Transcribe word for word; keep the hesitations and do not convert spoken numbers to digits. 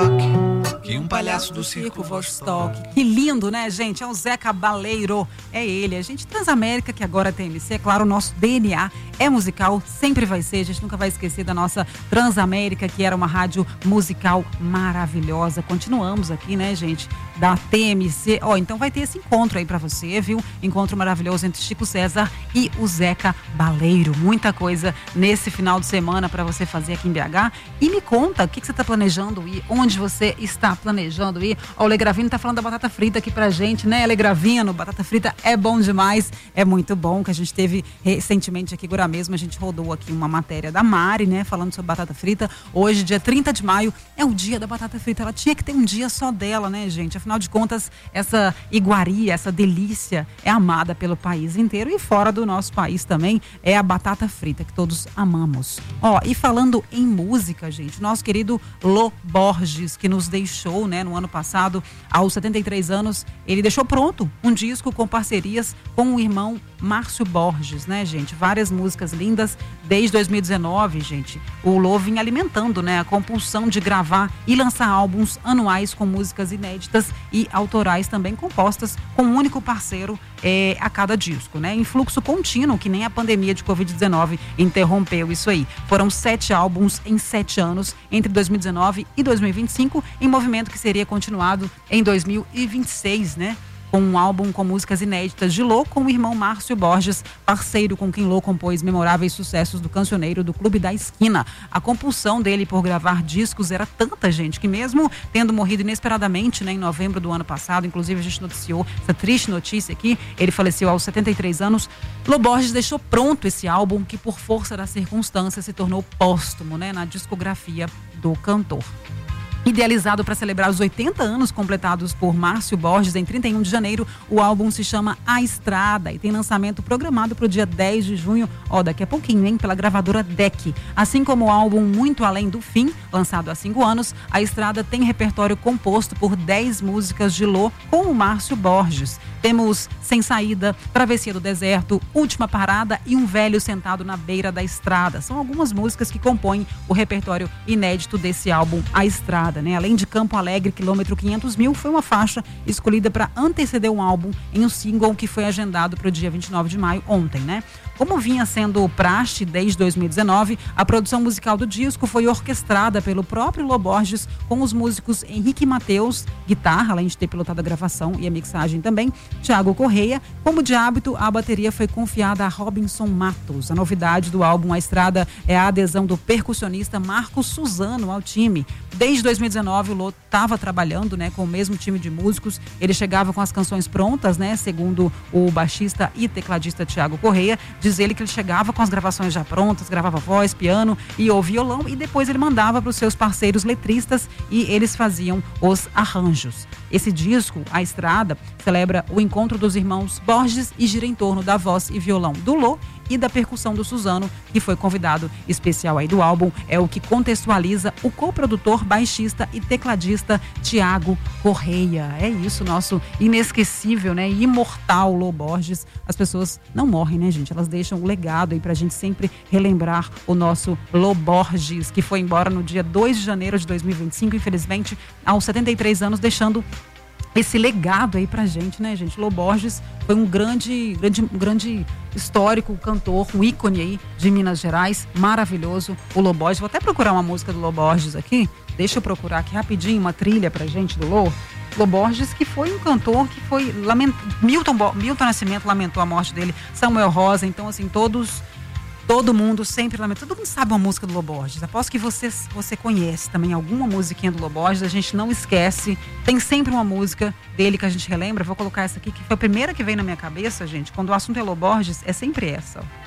rock que um palhaço do circo Vostok. Que lindo, né, gente? É o Zeca Baleiro, é ele. A gente Transamérica, que agora tem M C, é claro, o nosso D N A é musical, sempre vai ser. A gente nunca vai esquecer da nossa Transamérica, que era uma rádio musical maravilhosa. Continuamos aqui, né, gente, da T M C. Ó, então vai ter esse encontro aí pra você, viu? Encontro maravilhoso entre Chico César e o Zeca Baleiro. Muita coisa nesse final de semana pra você fazer aqui em B H. E me conta, o que, que você tá planejando ir? Onde você está planejando ir? Ó, o Legravino tá falando da batata frita aqui pra gente, né, Legravino? Batata frita é bom demais, é muito bom, que a gente teve recentemente aqui, agora mesmo, a gente rodou aqui uma matéria da Mari, né, falando sobre batata frita. Hoje, dia trinta de maio, é o dia da batata frita. Ela tinha que ter um dia só dela, né, gente? Afinal de contas, essa iguaria, essa delícia é amada pelo país inteiro e fora do nosso país também é a batata frita, que todos amamos. Ó, e falando em música, gente, nosso querido Lô Borges, que nos deixou, né, no ano passado, aos setenta e três anos, ele deixou pronto um disco com parcerias com o irmão Márcio Borges, né, gente? Várias músicas lindas. Desde dois mil e dezenove, gente, o Lô vinha alimentando, né, a compulsão de gravar e lançar álbuns anuais com músicas inéditas e autorais também compostas com um único parceiro é, a cada disco, né? Em fluxo contínuo, que nem a pandemia de covid dezenove interrompeu isso aí. Foram sete álbuns em sete anos, entre dois mil e dezenove e dois mil e vinte e cinco, em movimento que seria continuado em dois mil e vinte e seis, né? Com um álbum com músicas inéditas de Lô, com o irmão Márcio Borges, parceiro com quem Lô compôs memoráveis sucessos do cancioneiro do Clube da Esquina. A compulsão dele por gravar discos era tanta, gente, que mesmo tendo morrido inesperadamente, né, em novembro do ano passado, inclusive a gente noticiou essa triste notícia aqui, ele faleceu aos setenta e três anos, Lô Borges deixou pronto esse álbum que, por força das circunstâncias, se tornou póstumo, né, na discografia do cantor. Idealizado para celebrar os oitenta anos completados por Márcio Borges em trinta e um de janeiro, o álbum se chama A Estrada e tem lançamento programado para o dia dez de junho, ó, daqui a pouquinho, hein, pela gravadora D E C. Assim como o álbum Muito Além do Fim, lançado há cinco anos, A Estrada tem repertório composto por dez músicas de Lô com o Márcio Borges. Temos Sem Saída, Travessia do Deserto, Última Parada e Um Velho Sentado na Beira da Estrada. São algumas músicas que compõem o repertório inédito desse álbum A Estrada, né? Além de Campo Alegre, quilômetro quinhentos mil, foi uma faixa escolhida para anteceder um álbum em um single que foi agendado para o dia vinte e nove de maio, ontem, né? Como vinha sendo praxe desde dois mil e dezenove, a produção musical do disco foi orquestrada pelo próprio Lô Borges, com os músicos Henrique Mateus, guitarra, além de ter pilotado a gravação e a mixagem também, Thiago Correia. Como de hábito, a bateria foi confiada a Robinson Matos. A novidade do álbum A Estrada é a adesão do percussionista Marcos Suzano ao time. Desde dois mil e dezenove, o Lô estava trabalhando, né, com o mesmo time de músicos. Ele chegava com as canções prontas, né, segundo o baixista e tecladista Thiago Correia. Diz ele que ele chegava com as gravações já prontas, gravava voz, piano e ou violão, e depois ele mandava para os seus parceiros letristas e eles faziam os arranjos. Esse disco, A Estrada, celebra o encontro dos irmãos Borges e gira em torno da voz e violão do Lô e da percussão do Suzano, que foi convidado especial aí do álbum. É o que contextualiza o coprodutor, baixista e tecladista Thiago Correia. É isso, nosso inesquecível, né, imortal Lô Borges. As pessoas não morrem, né, gente? Elas deixam um legado aí pra gente sempre relembrar o nosso Lô Borges, que foi embora no dia dois de janeiro de dois mil e vinte e cinco, infelizmente, aos setenta e três anos, deixando esse legado aí pra gente, né, gente? Lô Borges foi um grande, grande, grande histórico, cantor, um ícone aí de Minas Gerais, maravilhoso, o Lô Borges. Vou até procurar uma música do Lô Borges aqui, deixa eu procurar aqui rapidinho uma trilha pra gente do Lô. Lô Borges, que foi um cantor que foi, lament... Milton, Bo... Milton Nascimento lamentou a morte dele, Samuel Rosa, então assim, todos... Todo mundo sempre lamenta. Todo mundo sabe uma música do Lô Borges. Aposto que você, você conhece também alguma musiquinha do Lô Borges. A gente não esquece. Tem sempre uma música dele que a gente relembra. Vou colocar essa aqui, que foi a primeira que veio na minha cabeça, gente. Quando o assunto é Lô Borges, é sempre essa, ó.